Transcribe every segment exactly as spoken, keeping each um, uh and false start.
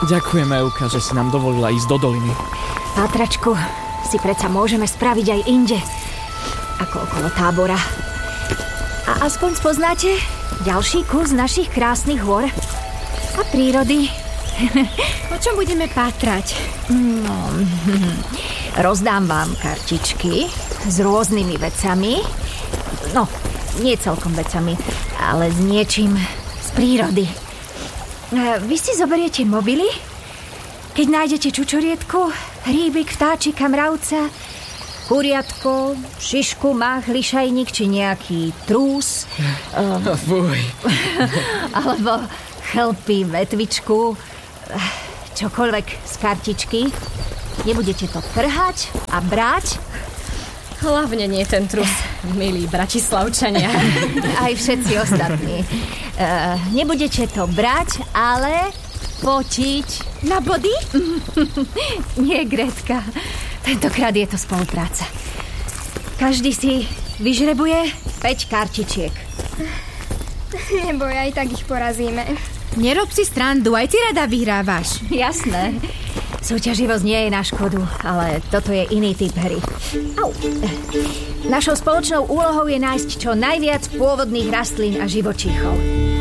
Ďakujem, Euka, že si nám dovolila ísť do doliny. Pátračku si predsa môžeme spraviť aj inde, ako okolo tábora. A aspoň spoznáte ďalší kus našich krásnych hôr a prírody. Po čom budeme pátrať? No, rozdám vám kartičky s rôznymi vecami. No, nie celkom vecami, ale s niečím z prírody. Vy si zoberiete mobily, keď nájdete čučoriedku, hríbik, vtáčika, mravca, kuriatko, šišku, mách, lišajník či nejaký trús. Um, Fuj. alebo chlpy, vetvičku, čokoľvek z kartičky. Nebudete to trhať a brať. Hlavne nie ten trus, milí Bratislavčania. Aj všetci ostatní. Uh, nebudete to brať, ale fotiť. Na body? Nie, Gretka. Tentokrát je to spolupráca. Každý si vyžrebuje päť kartičiek. Neboj, aj tak ich porazíme. Nerob si strandu, aj ty rada vyhrávaš. Jasné. Súťaživosť nie je na škodu, ale toto je iný typ hry. Au. Našou spoločnou úlohou je nájsť čo najviac pôvodných rastlín a živočíchov.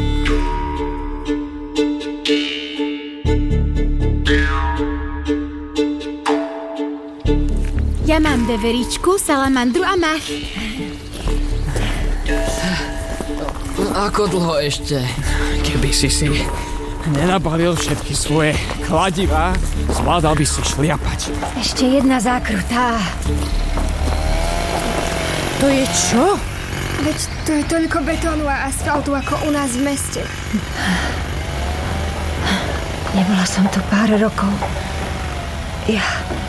Ja mám veveričku, salamandru a mach. Ako dlho ešte? Keby si si nenabalil všetky svoje kladivá, zvládal by si šliapať. Ešte jedna zákrutá. To je čo? Veď to je toľko betónu a asfaltu ako u nás v meste. Nebola som tu pár rokov. Ja...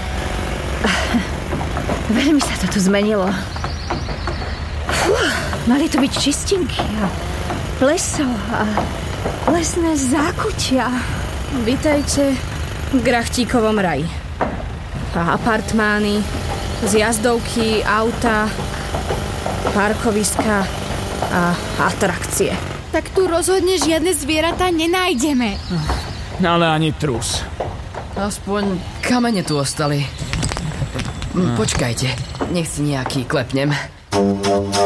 Veľmi sa to tu zmenilo. Fú, mali tu byť čistinky a pleso a lesné zákutia. Vítajte v Grachtíkovom raji. A apartmány, zjazdovky, auta, parkoviska a atrakcie. Tak tu rozhodne žiadne zvieratá nenájdeme. Ale ani trus. Aspoň kamene tu ostali. Počkajte, nech si nejaký klepnem.